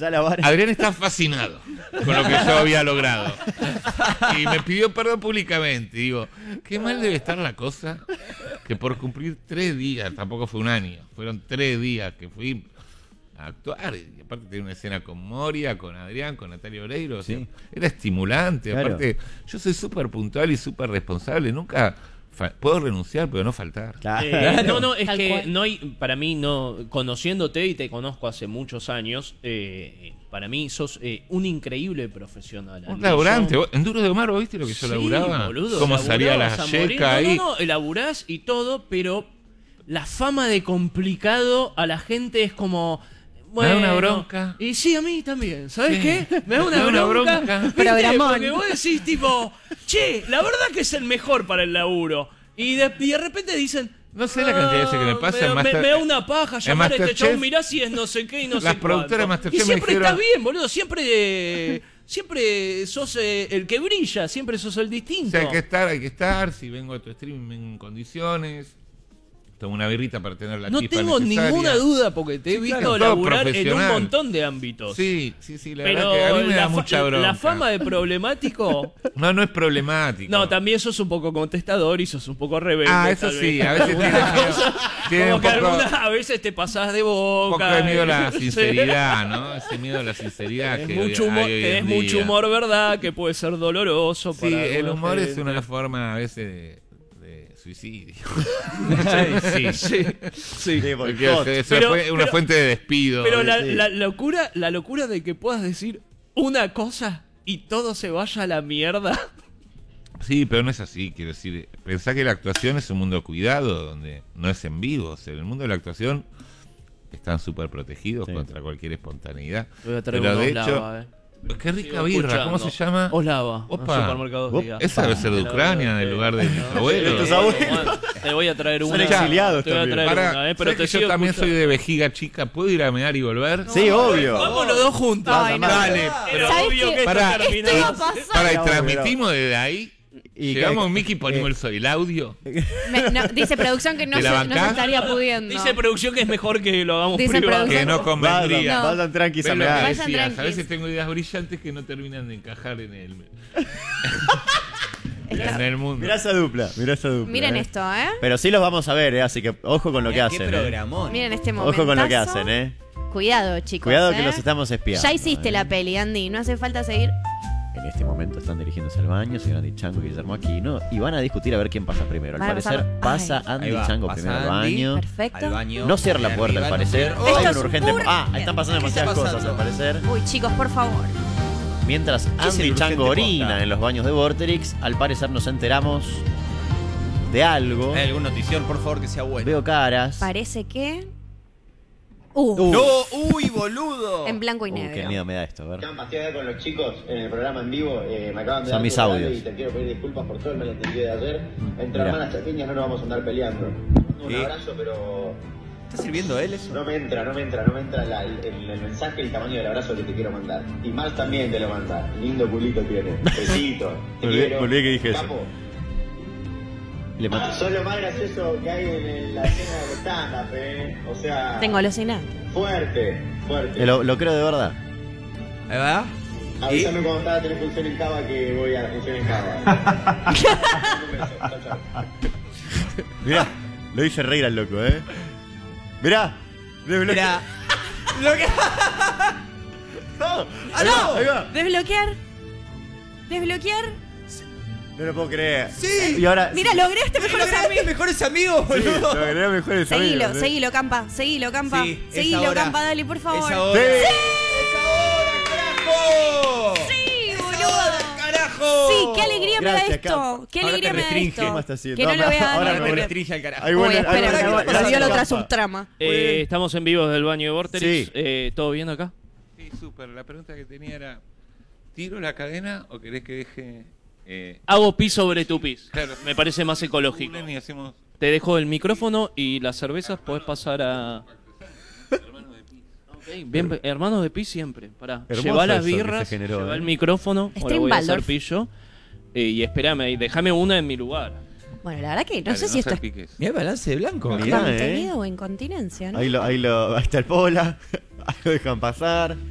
Ya la vara. Adrián está fascinado con lo que yo había logrado. Y me pidió perdón públicamente. Digo, qué mal debe estar la cosa que por cumplir 3 días, tampoco fue un año, fueron 3 días que fui a actuar. Y aparte tenía una escena con Moria, con Adrián, con Natalia Oreiro. O sea, Sí. era estimulante. Claro. Aparte, yo soy súper puntual y súper responsable. Nunca puedo renunciar, pero no faltar. Claro. No, es Tal que cual. no hay, para mí, no, conociéndote y te conozco hace muchos años, para mí sos un increíble profesional. Un laburante. En Duro de Omar, ¿vos viste lo que yo Sí, laburaba? boludo, Cómo salía la laburabas a morir. yeca ahí. No, laburás y todo, pero la fama de complicado a la gente es como... Me da Bueno, una bronca. Y sí, a mí también. ¿Sabes Sí. qué? Me da una bronca. ¿Viste? Programón. Porque vos decís tipo, che, la verdad que es el mejor para el laburo. Y de repente dicen... No sé la cantidad de veces que me pasa en me Master- da una paja llamar a este Masterchef. chabón, mirá si es no sé qué y no sé Las productoras de cuánto. Masterchef Y siempre me dijeron- estás bien, boludo. Siempre sos el que brilla. Siempre sos el O distinto. sea, hay que estar. Si vengo a tu stream en condiciones, tomo una birrita para tener la No chispa tengo necesaria. ninguna duda porque te he Sí, visto claro, todo laburar en un profesional. montón de ámbitos. Sí, la Pero verdad que a mí me da la mucha bronca. la fama de problemático... No es problemático. No, también sos un poco contestador y sos un poco rebelde. Eso tal sí, vez. a veces tiene miedo. Tiene Como un que poco, a veces te pasás de un boca. poco de miedo a la Sí. sinceridad, ¿no? Ese miedo a la sinceridad Tenés que mucho hoy- humor, hay hoy tenés en mucho día. humor, ¿verdad? Que puede ser doloroso. Sí, para el alguna humor es gente. una forma a veces de suicidio. Sí. Sí, Porque boicot. es Pero- una pero- fuente de despido. Pero Sí. la locura de que puedas decir una cosa y todo se vaya a la mierda. Sí, pero no es así, quiero decir, pensá que la actuación es un mundo cuidado, donde no es en vivo, o sea, en el mundo de la actuación están súper protegidos Sí. contra cualquier espontaneidad. Voy a traer Pero una de Oslava, hecho, qué rica birra, escuchando. ¿cómo se llama? Oslava, Opa. supermercados Día. Esa debe ser de Ucrania, en el lugar de mis De abuelos. tus abuelos. Te voy a traer Son una. exiliados Te voy a también. traer Para, una, pero ¿sabés te que yo sigo también soy escuchando. de vejiga chica? ¿Puedo ir a mear y volver? Sí, obvio. Vamos los dos juntos. Ay, no. Dale, Pero ¿Sabes obvio qué? que esto Pará. termina. Esto va a pasar. Para, y No, transmitimos desde ahí. Y Llegamos que- Mickey y ponemos el audio. Dice producción que no ¿Te se, la no se bancás? estaría pudiendo. Dice producción que es mejor que lo hagamos Dice privado. producción- Que no convendría. No. Vayan tranquis a ¿Ves lo que mear. Vayan decías? A tranquis. veces tengo ideas brillantes que no terminan de encajar en el mundo. Mirá esa dupla, Miren esto, ¿eh? Pero sí los vamos a ver, así que ojo con lo que Mirá hacen. qué programón. Miren este momento. Ojo con lo que hacen, Cuidado, chicos. Cuidado que ¿eh? los estamos espiando. Ya hiciste la peli, Andy. No hace falta seguir. En este momento están dirigiéndose al baño, señor Andy Chango y Guillermo Aquino, y van a discutir a ver quién pasa primero. Al Van a parecer pasar- pasa Ay. Andy Ahí va, Chango pasa primero al Andy. baño. Perfecto. Al baño. No cierra la puerta al Arriba, parecer. no Esto Hay es un un urgente. pur- Están pasando ¿Qué está demasiadas cosas pasando? al parecer. Uy, chicos, por favor. Mientras es el Andy urgente Chango orina posta? en los baños de Vorterix, al parecer nos enteramos de algo. ¿Hay algún notición, por favor, que sea bueno? Veo caras. Parece que. ¡No! ¡Uy, boludo! En blanco y Qué negro. miedo me da esto, a ver. Paseada con los chicos en el programa en vivo, me acaban de Son dar mis tu regalo audios. y te quiero pedir disculpas por todo el malentendido de ayer. Entre Mirá. hermanas chaqueñas no nos vamos a andar peleando. Un ¿Sí? abrazo, pero ¿Está sirviendo él eso? no me entra el mensaje, el tamaño del abrazo que te quiero mandar. Y Mar también te lo manda. Lindo culito tiene. Besito. Te Me olvidé- quiero. me olvidé que dije eso. Capo. Le mato. Sos lo más gracioso que hay en la escena de stand-up, O sea, Tengo alucinante. fuerte. Lo creo de verdad. Ahí va. Avísame cuando estaba tenés función en Cava que voy a la función en Cava. Un beso. Chao, chao. Mirá, lo hice reír al loco, Mirá. Mirá. Lo que... Ahí va, ahí va. Desbloquear. Desbloquear. No lo puedo creer. Sí. Y ahora. Mira, lograste mejores amigos. mejores amigos, Sí, boludo. logré mejores Seguilo, amigos, seguilo, Campa. Seguilo, Campa. Sí, es Seguilo, ahora. Campa, dale, por favor. Es ahora. Sí. ¡Es ahora, carajo! Sí, ¡Es boludo. ahora, carajo! Sí, qué alegría me da Gracias, esto. Campa. Qué Ahora alegría te me da restringe. esto. ¿Qué más está haciendo? Que no No, lo vea ahora Dani, me Me porque- restringe al carajo. Hay Uy, buena- espera, hay buena- que hay buena- volvió la otra Campa. subtrama. Estamos en vivo del baño de Vorterix. Sí. ¿Todo bien acá? Sí, súper. La pregunta que tenía era, ¿tiro la cadena o querés que deje...? Hago pis sobre tu pis. Claro. Me parece más ecológico. Y hacemos... Te dejo el micrófono y las cervezas podés pasar a... Ok, bien, hermanos de pis siempre. Pará. Hermoso Lleva las eso que birras, se generó, lleva ¿eh? el micrófono. Stream Ahora voy a hacer Waldorf. pillo. Y espérame, y déjame una en mi lugar. Bueno, la verdad que no Dale, sé si esto es salpiques. Mirá el balance de blanco. Mirá, contenido o incontinencia, ¿no? Ahí está el Pola. Ahí lo dejan pasar.